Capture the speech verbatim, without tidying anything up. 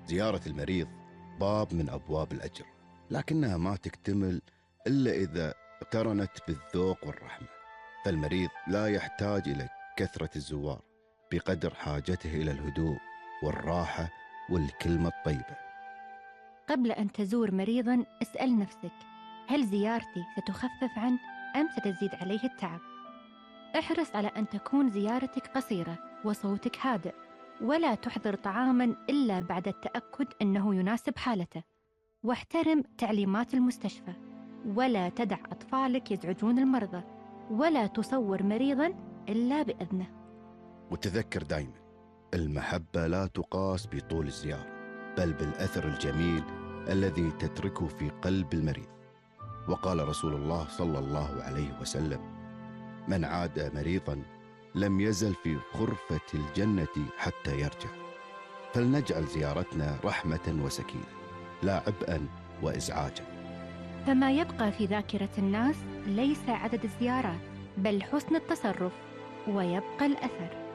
زيارة المريض باب من أبواب الأجر، لكنها ما تكتمل إلا إذا اقترنت بالذوق والرحمة. فالمريض لا يحتاج إلى كثرة الزوار بقدر حاجته إلى الهدوء والراحة والكلمة الطيبة. قبل أن تزور مريضاً اسأل نفسك: هل زيارتي ستخفف عنه أم ستزيد عليه التعب؟ احرص على أن تكون زيارتك قصيرة وصوتك هادئ، ولا تحضر طعاماً إلا بعد التأكد أنه يناسب حالته. واحترم تعليمات المستشفى، ولا تدع أطفالك يزعجون المرضى، ولا تصور مريضاً إلا بإذنه. وتذكر دائما، المحبة لا تقاس بطول الزيارة، بل بالأثر الجميل الذي تتركه في قلب المريض. وقال رسول الله صلى الله عليه وسلم: من عاد مريضا لم يزل في غرفة الجنة حتى يرجع. فلنجعل زيارتنا رحمة وسكينة، لا عبئا وإزعاجا. فما يبقى في ذاكرة الناس ليس عدد الزيارات، بل حسن التصرف، ويبقى الأثر.